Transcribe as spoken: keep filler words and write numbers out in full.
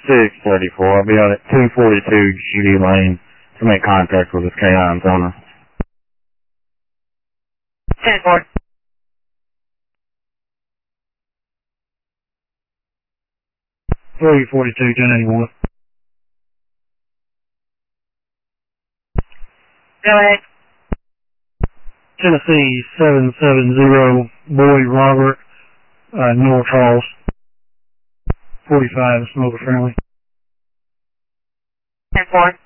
six thirty-four. I'll be out at two forty-two G D Lane to make contact with this canine owner. ten four. three forty-two, ten eighty-one. Go ahead. Tennessee seven seven zero, Boyd Robert, uh, North Halls. forty-five, smoker friendly. ten four.